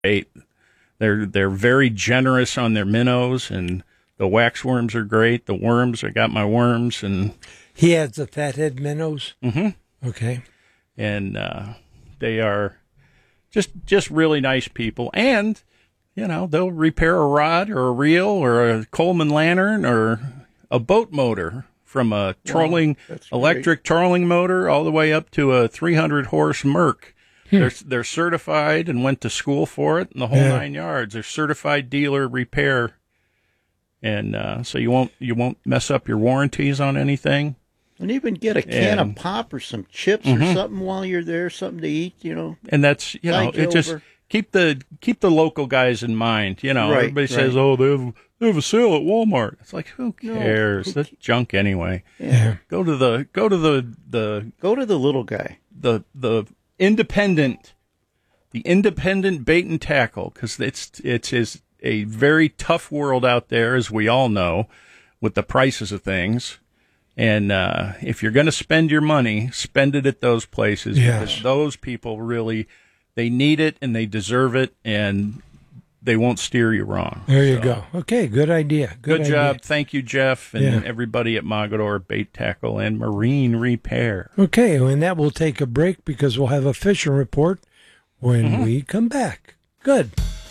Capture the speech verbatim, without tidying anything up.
bait. They're they're very generous on their minnows, and the waxworms are great. The worms, I got my worms, and he has the fathead minnows. Mm-hmm. Okay, and uh, they are just just really nice people, and you know they'll repair a rod or a reel or a Coleman lantern or a boat motor from a trolling wow, electric trolling motor all the way up to a three hundred horse Merc. They're they're certified and went to school for it, and the whole yeah. nine yards. They're certified dealer repair, and uh, so you won't you won't mess up your warranties on anything. And even get a can and, of pop or some chips mm-hmm. or something while you're there, something to eat, you know. And that's you know, it just keep the keep the local guys in mind. You know, right, everybody right. says, "Oh, they have they have a sale at Walmart." It's like, who cares? No, who That's junk anyway. Yeah. Go to the go to the the go to the little guy. The the independent, the independent bait and tackle, because it's it's is a very tough world out there, as we all know, with the prices of things. And uh, if you're going to spend your money, spend it at those places yes. because those people really they need it and they deserve it, and they won't steer you wrong. There you so, go. Okay, good idea. Good, good job. idea. Thank you, Jeff, and yeah. everybody at Mogador Bait Tackle and Marine Repair. Okay, and that will take a break because we'll have a fishing report when mm-hmm. we come back. Good.